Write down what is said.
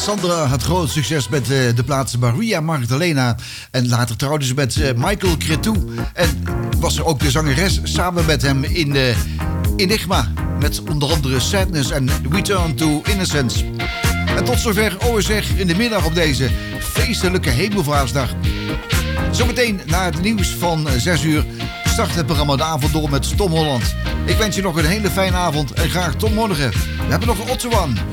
Sandra had groot succes met de plaats Maria Magdalena. En later trouwde ze met Michael Cretu. En was er ook de zangeres samen met hem in Enigma. Met onder andere Sadness en Return to Innocence. En tot zover OSR in de middag op deze feestelijke Hemelvaartsdag. Zometeen na het nieuws van 6 uur start het programma De Avond door met Tom Holland. Ik wens je nog een hele fijne avond en graag tot morgen. We hebben nog een Otto aan.